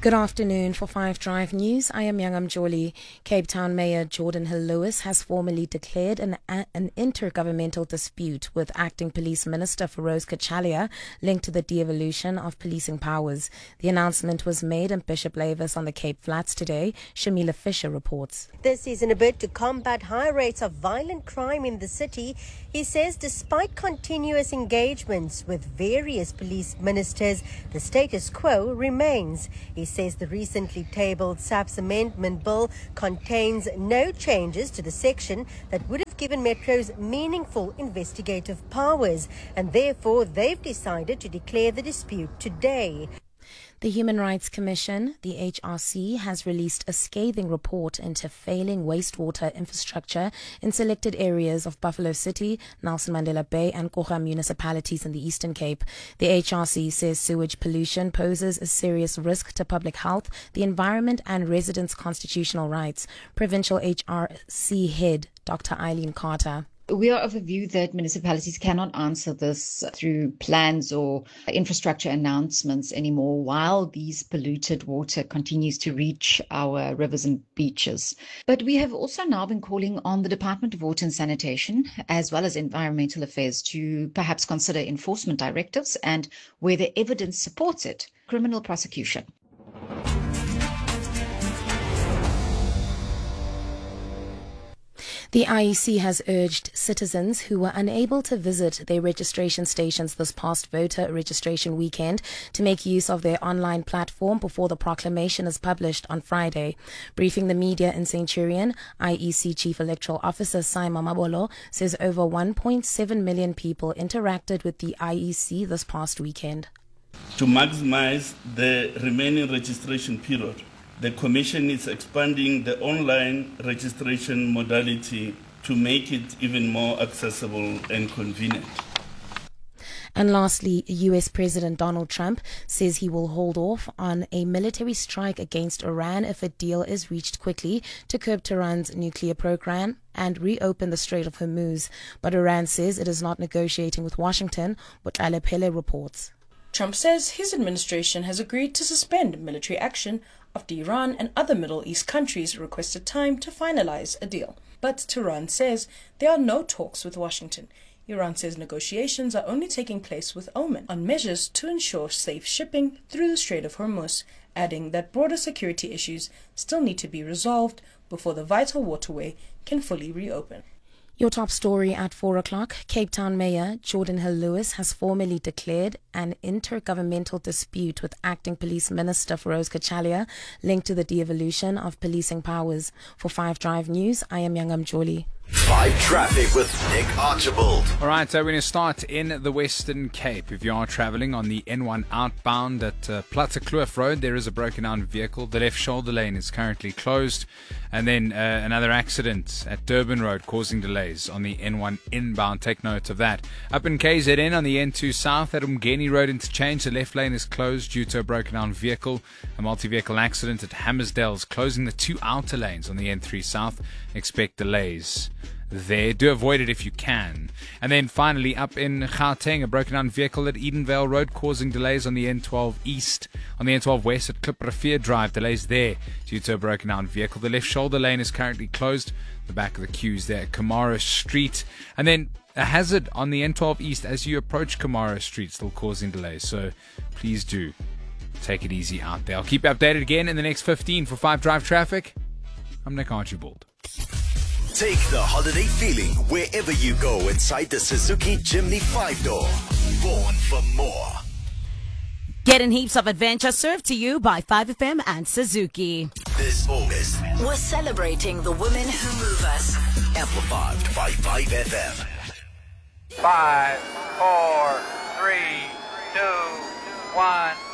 Good afternoon. For 5 Drive News, I am Yangam Joli. Cape Town Mayor Jordan Hill Lewis has formally declared an intergovernmental dispute with Acting Police Minister Feroz Kachalia linked to the de-evolution of policing powers. The announcement was made in Bishop Lavis on the Cape Flats today. Shamila Fisher reports. This is in a bid to combat high rates of violent crime in the city. He says despite continuous engagements with various police ministers, the status quo remains. He says the recently tabled SAPS amendment bill contains no changes to the section that would have given metros meaningful investigative powers, and therefore they've decided to declare the dispute today. The Human Rights Commission, the HRC, has released a scathing report into failing wastewater infrastructure in selected areas of Buffalo City, Nelson Mandela Bay and Kruger municipalities in the Eastern Cape. The HRC says sewage pollution poses a serious risk to public health, the environment and residents' constitutional rights. Provincial HRC head Dr. Eileen Carter. We are of the view that municipalities cannot answer this through plans or infrastructure announcements anymore while these polluted water continues to reach our rivers and beaches. But we have also now been calling on the Department of Water and Sanitation as well as Environmental Affairs to perhaps consider enforcement directives and, where the evidence supports it, criminal prosecution. The IEC has urged citizens who were unable to visit their registration stations this past voter registration weekend to make use of their online platform before the proclamation is published on Friday. Briefing the media in Centurion, IEC Chief Electoral Officer Saima Mabolo says over 1.7 million people interacted with the IEC this past weekend. To maximize the remaining registration period, the Commission is expanding the online registration modality to make it even more accessible and convenient. And lastly, US President Donald Trump says he will hold off on a military strike against Iran if a deal is reached quickly to curb Tehran's nuclear program and reopen the Strait of Hormuz. But Iran says it is not negotiating with Washington, what Alepele reports. Trump says his administration has agreed to suspend military action after Iran and other Middle East countries requested time to finalize a deal. But Tehran says there are no talks with Washington. Iran says negotiations are only taking place with Oman on measures to ensure safe shipping through the Strait of Hormuz, adding that broader security issues still need to be resolved before the vital waterway can fully reopen. Your top story at 4 o'clock. Cape Town Mayor Jordan Hill Lewis has formally declared an intergovernmental dispute with Acting Police Minister Feroz Kachalia linked to the de-evolution of policing powers. For 5 Drive News, I am Yangam Joli. 5 Traffic with Nick Archibald. All right, so we're going to start in the Western Cape. If you are traveling on the N1 outbound at Plattekloof Road, there is a broken down vehicle. The left shoulder lane is currently closed. And then another accident at Durban Road causing delays on the N1 inbound. Take note of that. Up in KZN on the N2 South at Umgeni Road interchange, the left lane is closed due to a broken down vehicle. A multi-vehicle accident at Hammersdale's closing the 2 outer lanes on the N3 South. Expect delays there. Do avoid it if you can. And then finally up in Gauteng, a broken down vehicle at Edenvale Road causing delays on the N12 East. On the N12 West at Kliprivier Drive, delays there due to a broken down vehicle. The left shoulder lane is currently closed. The back of the queues there at Kamara Street. And then a hazard on the N12 East as you approach Kamara Street, still causing delays. So please do take it easy out there. I'll keep you updated again in the next 15 for 5 Drive Traffic. I'm Nick Archibald. Take the holiday feeling wherever you go inside the Suzuki Jimny 5-door. Born for more. Getting heaps of adventure served to you by 5FM and Suzuki. This August, we're celebrating the women who move us. amplified by 5FM. 5, 4, 3, 2, 1.